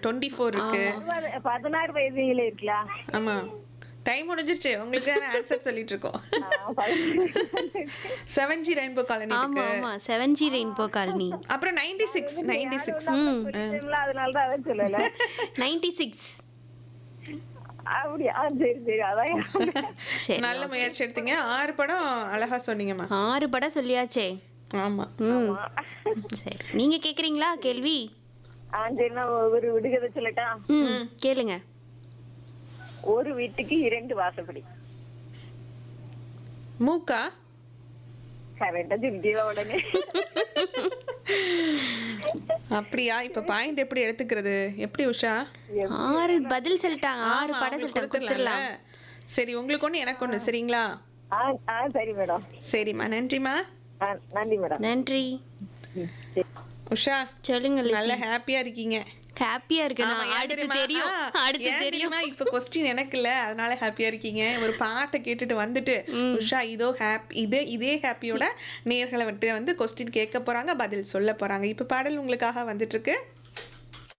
24 இருக்கு. 16 வயதில இருக்கலாம். ஆமா, டைம் முடிஞ்சிருச்சு. உங்களுக்கு ஆன்சர் சொல்லிட்டு இருக்கோம். 7G ரெயின்போ காலனி ஆமா இருக்கு. ஆமா 7G ரெயின்போ காலனி. அப்புறம் 96 அதனால தான் அவன் சொல்லல. 96. அப்படியா? சரி சரி, அதான். சரி, நல்ல முயற்சி எடுத்தீங்க. 6 படம் அழகா சொன்னீங்கம்மா. 6 படம் சொல்லியாச்சே. ஆமா. சரி, நீங்க கேக்குறீங்களா கேள்வி? சரி, நான் ஒரு விடுகதை சொல்லட்டா? கேளுங்க. ஒரு வீட்டுக்கு 2 வாசப்படி. மூக்கா? கரெக்டா சொல்லிட்டீங்க உடனே. அப்படியா? இப்ப பாயிண்ட் எப்படி எடுத்துக்கிறது? எப்படி உஷா? 6 பதில் சொல்லிட்டாங்க. 6 ஆமா, படம் உங்களுக்கு சொல்லிட்டாங்க. கொடுத்துடலாம். சரி, உங்களுக்கு ஒண்ணு எனக்கு ஒண்ணு. சரிங்களா? சரி மேடம். சரிம்மா, நன்றிம்மா. நன்றி மேடம். நன்றி. உஷா, சொல்லுங்க நல்ல லிசி. ஹாப்பியா இருக்கீங்க. ஹாப்பியா இருக்கு. ஆமா, நான் ஏன் அடுத்து தெரியுமா? தெரியும். அடுத்து ஏன் தெரியும். தெரியுமா? இப்ப கொஸ்டின் எனக்கு இல்ல, அதனால ஹாப்பியா இருக்கீங்க. ஒரு பாட்டை கேட்டுட்டு வந்துட்டு உஷா இதே ஹாப்பியோட நேர்களை வந்து கொஸ்டின் கேட்க போறாங்க, பதில் சொல்ல போறாங்க. இப்ப பாடல் உங்களுக்காக வந்துட்டு இருக்கு.